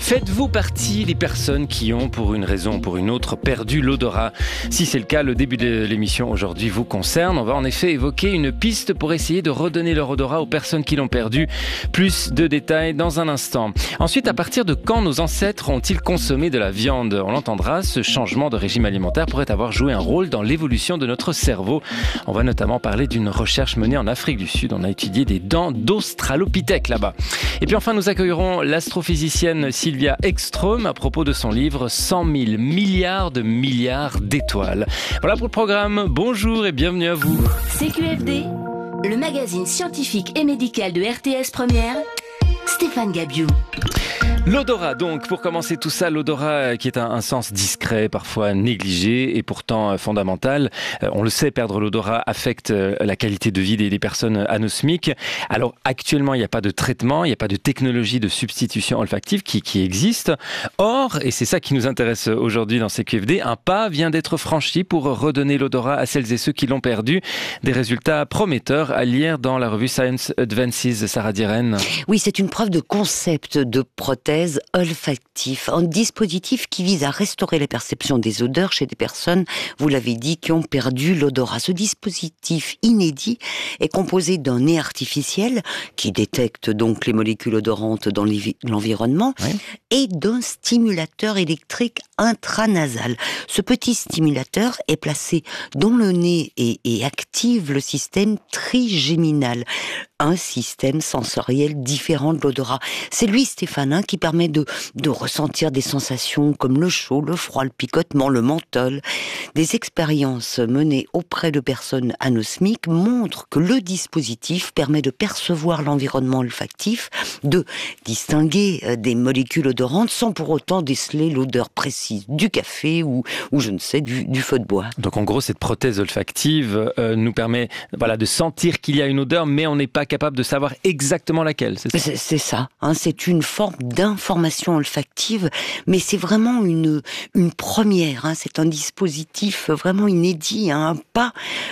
Faites-vous partie des personnes qui ont, pour une raison ou pour une autre, perdu l'odorat? Si c'est le cas, le début de l'émission aujourd'hui vous concerne. On va en effet évoquer une piste pour essayer de redonner leur odorat aux personnes qui l'ont perdu. Plus de détails dans un instant. Ensuite, à partir de quand nos ancêtres ont-ils consommé de la viande? On l'entendra, ce changement de régime alimentaire pourrait avoir joué un rôle dans l'évolution de notre cerveau. On va notamment parler d'une recherche menée en Afrique du Sud. On a étudié des dents d'Australopithèque là-bas. Et puis enfin, nous accueillerons l'astrophysicienne Sylvia Ekström à propos de son livre 100 000 milliards de milliards d'étoiles. Voilà pour le programme. Bonjour et bienvenue à vous. CQFD, le magazine scientifique et médical de RTS Première, Stéphane Gabiou. L'odorat, donc, pour commencer tout ça, l'odorat qui est un sens discret, parfois négligé et pourtant fondamental. On le sait, perdre l'odorat affecte la qualité de vie des personnes anosmiques. Alors actuellement, il n'y a pas de traitement, il n'y a pas de technologie de substitution olfactive qui existe. Or, et c'est ça qui nous intéresse aujourd'hui dans CQFD, un pas vient d'être franchi pour redonner l'odorat à celles et ceux qui l'ont perdu. Des résultats prometteurs à lire dans la revue Science Advances. Sarah Diren. Oui, c'est une preuve de concept de prothèse olfactif, un dispositif qui vise à restaurer la perception des odeurs chez des personnes, vous l'avez dit, qui ont perdu l'odorat. Ce dispositif inédit est composé d'un nez artificiel qui détecte donc les molécules odorantes dans l'environnement, oui, et d'un stimulateur électrique intranasal. Ce petit stimulateur est placé dans le nez et active le système trigéminal, un système sensoriel différent de l'odorat. C'est lui, Stéphane, qui permet de ressentir des sensations comme le chaud, le froid, le picotement, le menthol. Des expériences menées auprès de personnes anosmiques montrent que le dispositif permet de percevoir l'environnement olfactif, de distinguer des molécules odorantes sans pour autant déceler l'odeur précise du café ou je ne sais, du feu de bois. Donc en gros, cette prothèse olfactive nous permet de sentir qu'il y a une odeur, mais on n'est pas capable de savoir exactement laquelle, c'est ça? C'est ça, c'est une forme d'information olfactive, mais c'est vraiment une première, c'est un dispositif vraiment inédit, un pas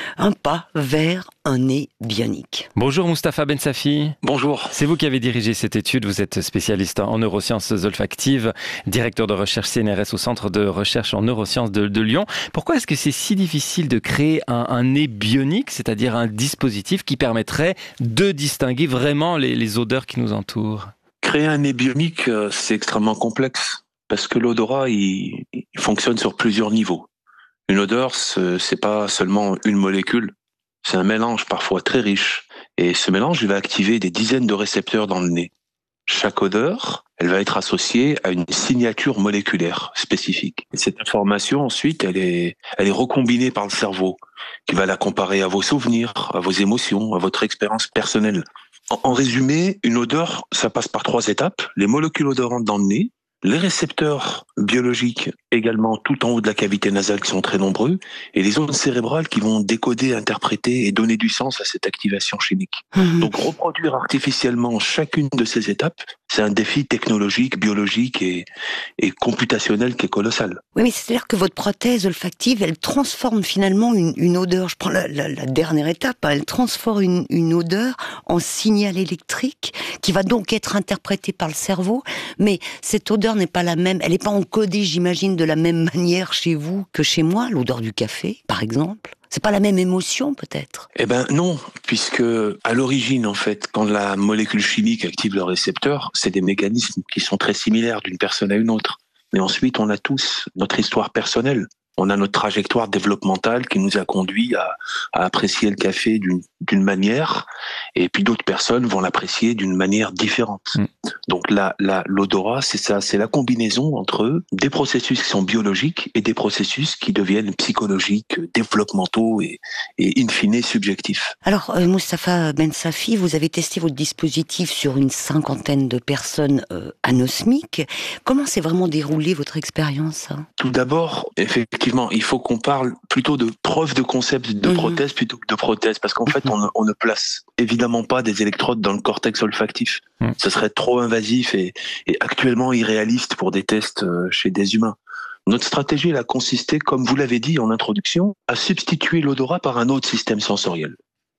vers un nez bionique. Bonjour Moustapha Ben Safi. Bonjour. C'est vous qui avez dirigé cette étude, vous êtes spécialiste en neurosciences olfactives, directeur de recherche CNRS au Centre de recherche en neurosciences de Lyon. Pourquoi est-ce que c'est si difficile de créer un nez bionique, c'est-à-dire un dispositif qui permettrait de distinguer vraiment les odeurs qui nous entourent? Créer un nez bionique, c'est extrêmement complexe parce que l'odorat, il fonctionne sur plusieurs niveaux. Une odeur, c'est pas seulement une molécule, c'est un mélange parfois très riche. Et ce mélange, il va activer des dizaines de récepteurs dans le nez. Chaque odeur, elle va être associée à une signature moléculaire spécifique. Et cette information, ensuite, elle est recombinée par le cerveau, qui va la comparer à vos souvenirs, à vos émotions, à votre expérience personnelle. En résumé, une odeur, ça passe par 3 étapes. Les molécules odorantes dans le nez, les récepteurs biologiques également tout en haut de la cavité nasale qui sont très nombreux, et les zones cérébrales qui vont décoder, interpréter et donner du sens à cette activation chimique. Donc reproduire artificiellement chacune de ces étapes, c'est un défi technologique, biologique et computationnel qui est colossal. Oui, mais c'est-à-dire que votre prothèse olfactive, elle transforme finalement une odeur. Je prends la dernière étape, elle transforme une odeur en signal électrique qui va donc être interprété par le cerveau, mais cette odeur n'est pas la même, elle n'est pas encodée, j'imagine, de la même manière chez vous que chez moi, l'odeur du café, par exemple. C'est pas la même émotion, peut-être? Eh ben non, puisque à l'origine, en fait, quand la molécule chimique active le récepteur, c'est des mécanismes qui sont très similaires d'une personne à une autre. Mais ensuite, on a tous notre histoire personnelle. On a notre trajectoire développementale qui nous a conduit à apprécier le café d'une manière, et puis d'autres personnes vont l'apprécier d'une manière différente. Donc l'odorat, c'est ça, c'est la combinaison entre des processus qui sont biologiques et des processus qui deviennent psychologiques, développementaux et in fine subjectifs. Alors, Moustapha Ben Safi, vous avez testé votre dispositif sur une 50aine de personnes anosmiques. Comment s'est vraiment déroulée votre expérience? Tout d'abord, effectivement, il faut qu'on parle plutôt de preuve de concept de prothèse plutôt que de prothèse, parce qu'en fait, on ne place évidemment pas des électrodes dans le cortex olfactif. Ce serait trop invasif et actuellement irréaliste pour des tests chez des humains. Notre stratégie, elle a consisté, comme vous l'avez dit en introduction, à substituer l'odorat par un autre système sensoriel.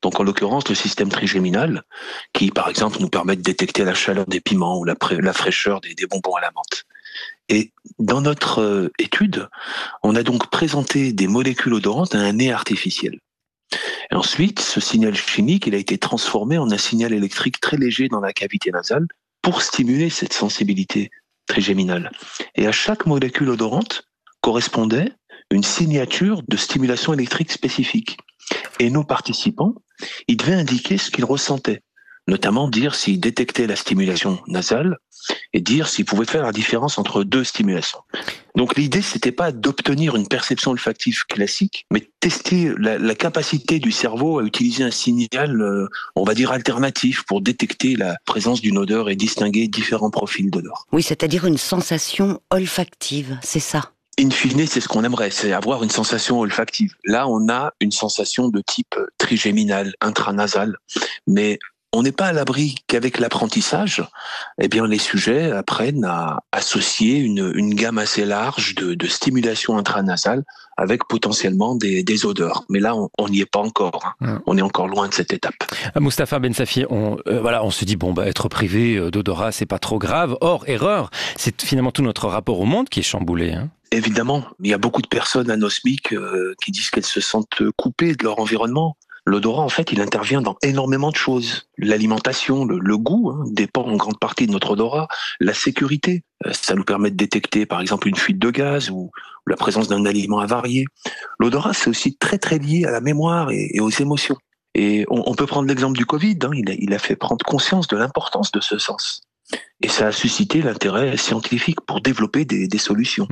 Donc en l'occurrence le système trigéminal, qui par exemple nous permet de détecter la chaleur des piments ou la fraîcheur des bonbons à la menthe. Et dans notre étude, on a donc présenté des molécules odorantes à un nez artificiel. Et ensuite, ce signal chimique, il a été transformé en un signal électrique très léger dans la cavité nasale pour stimuler cette sensibilité trigéminale. Et à chaque molécule odorante correspondait une signature de stimulation électrique spécifique. Et nos participants, ils devaient indiquer ce qu'ils ressentaient, notamment dire s'ils détectaient la stimulation nasale et dire s'ils pouvaient faire la différence entre deux stimulations. Donc l'idée, c'était pas d'obtenir une perception olfactive classique, mais de tester la capacité du cerveau à utiliser un signal, on va dire alternatif, pour détecter la présence d'une odeur et distinguer différents profils d'odeur. Oui, c'est-à-dire une sensation olfactive, c'est ça. In fine, c'est ce qu'on aimerait, c'est avoir une sensation olfactive. Là, on a une sensation de type trigéminal, intranasal, mais on n'est pas à l'abri qu'avec l'apprentissage, eh bien, les sujets apprennent à associer une gamme assez large de stimulation intranasale avec potentiellement des odeurs. Mais là, on n'y est pas encore. On est encore loin de cette étape. Mustapha Ben Safi, on se dit, être privé d'odorat, c'est pas trop grave. Or, erreur, c'est finalement tout notre rapport au monde qui est chamboulé. Hein. Évidemment, il y a beaucoup de personnes anosmiques qui disent qu'elles se sentent coupées de leur environnement. L'odorat, en fait, il intervient dans énormément de choses. L'alimentation, le goût dépend en grande partie de notre odorat. La sécurité, ça nous permet de détecter, par exemple, une fuite de gaz ou la présence d'un aliment avarié. L'odorat, c'est aussi très, très lié à la mémoire et aux émotions. Et on peut prendre l'exemple du Covid. Il a fait prendre conscience de l'importance de ce sens. Et ça a suscité l'intérêt scientifique pour développer des solutions.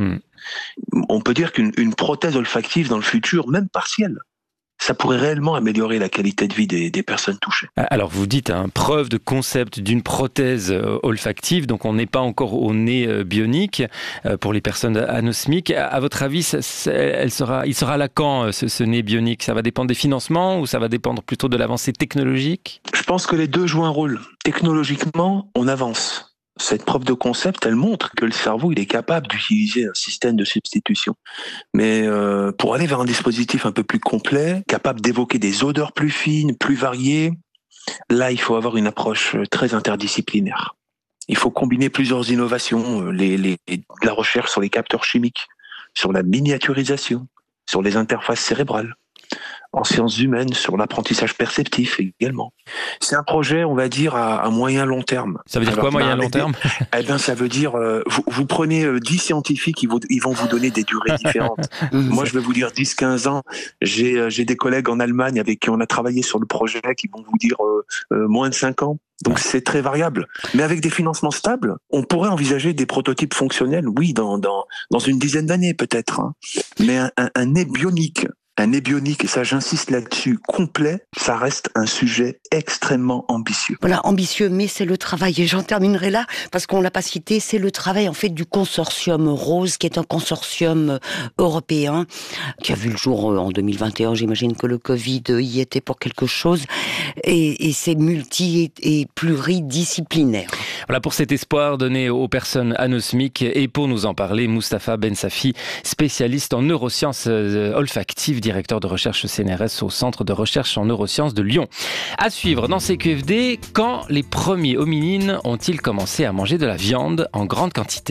On peut dire qu'une prothèse olfactive dans le futur, même partielle, ça pourrait réellement améliorer la qualité de vie des personnes touchées. Alors vous dites preuve de concept d'une prothèse olfactive, donc on n'est pas encore au nez bionique pour les personnes anosmiques. À votre avis, il sera là quand ce nez bionique? Ça va dépendre des financements ou ça va dépendre plutôt de l'avancée technologique? Je pense que les deux jouent un rôle. Technologiquement, on avance. Cette preuve de concept, elle montre que le cerveau, il est capable d'utiliser un système de substitution. Mais pour aller vers un dispositif un peu plus complet, capable d'évoquer des odeurs plus fines, plus variées, là, il faut avoir une approche très interdisciplinaire. Il faut combiner plusieurs innovations, la recherche sur les capteurs chimiques, sur la miniaturisation, sur les interfaces cérébrales, en sciences humaines, sur l'apprentissage perceptif également. C'est un projet, on va dire, à moyen long terme. Ça veut dire quoi, moyen long terme? Ça veut dire, vous prenez 10 scientifiques, ils vont vous donner des durées différentes. Moi, je vais vous dire 10-15 ans. J'ai des collègues en Allemagne avec qui on a travaillé sur le projet qui vont vous dire moins de 5 ans. Donc c'est très variable. Mais avec des financements stables, on pourrait envisager des prototypes fonctionnels, oui, dans une dizaine d'années peut-être. Mais un nez bionique, et ça j'insiste là-dessus, complet, ça reste un sujet extrêmement ambitieux. Voilà, ambitieux, mais c'est le travail. Et j'en terminerai là, parce qu'on l'a pas cité, c'est le travail en fait du consortium Rose, qui est un consortium européen, qui a vu le jour en 2021, j'imagine que le Covid y était pour quelque chose, et c'est multi et pluridisciplinaire. Voilà pour cet espoir donné aux personnes anosmiques, et pour nous en parler, Mustapha Ben Safi, spécialiste en neurosciences olfactives, directeur de recherche CNRS au Centre de recherche en neurosciences de Lyon. À suivre dans CQFD, quand les premiers hominines ont-ils commencé à manger de la viande en grande quantité?